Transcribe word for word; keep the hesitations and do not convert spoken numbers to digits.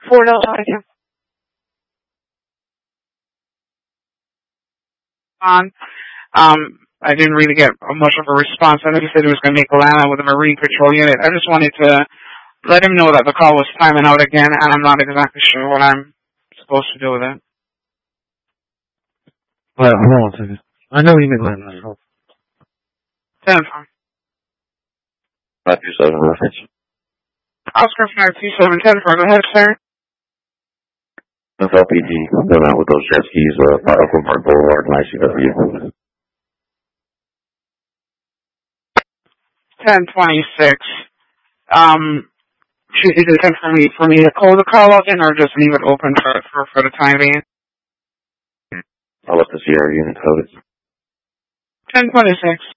Four Delta, I can. On. Um, I didn't really get much of a response. I know he said he was going to make Atlanta with a Marine Patrol unit. I just wanted to let him know that the call was timing out again, and I'm not exactly sure what I'm supposed to do with it. Well, hold on a second. I know you made Atlanta. ten four. five two seven reference. Oscar five two seven ten four. Go ahead, sir. F L P D, going out with those jet skis, uh, by Oakland Boulevard, and I C W. ten twenty-six. Um, is it time for me, for me to close the call out in, or just leave it open for, for, for the time being? I'll let the Sierra unit code it. ten twenty-six.